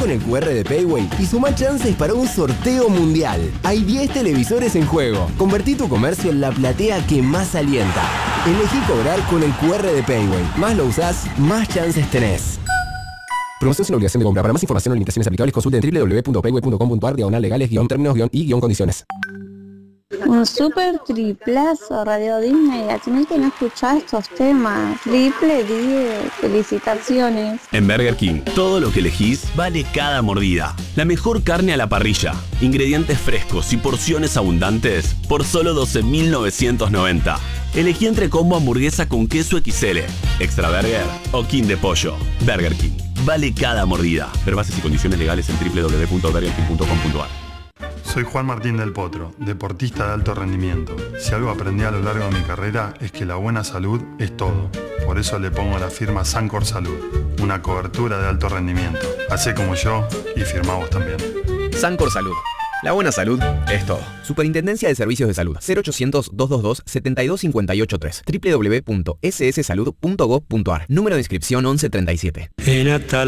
con el QR de Payway y suma chances para un sorteo mundial. Hay 10 televisores en juego. Convertí tu comercio en la platea que más alienta. Elegí cobrar con el QR de Payway. Más lo usás, más chances tenés. Promoción sin obligación de compra. Para más información o limitaciones aplicables, consulte en www.payway.com.ar/legales-términos-y condiciones. Un súper triplazo, Radio Disney. Tenés que no escuchar estos temas. Triple 10. Felicitaciones. En Burger King, todo lo que elegís vale cada mordida. La mejor carne a la parrilla, ingredientes frescos y porciones abundantes por solo $12.990. Elegí entre combo hamburguesa con queso XL, extra burger o king de pollo. Burger King, vale cada mordida. Ver bases y condiciones legales en www.burgerking.com.ar. Soy Juan Martín del Potro, deportista de alto rendimiento. Si algo aprendí a lo largo de mi carrera es que la buena salud es todo. Por eso le pongo la firma Sancor Salud, una cobertura de alto rendimiento. Hacé como yo y firmá vos también. Sancor Salud. La buena salud es todo. Superintendencia de Servicios de Salud. 0800-222-72583. www.sssalud.gov.ar. Número de inscripción 1137.